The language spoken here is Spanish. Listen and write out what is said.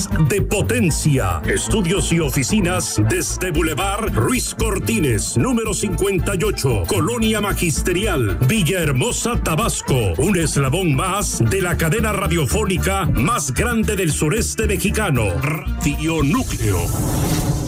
más de potencia. Estudios y oficinas desde Boulevard Ruiz Cortines, número 58, Colonia Magisterial, Villahermosa, Tabasco. Un eslabón más de la cadena radiofónica más grande del sureste mexicano, Radio Núcleo.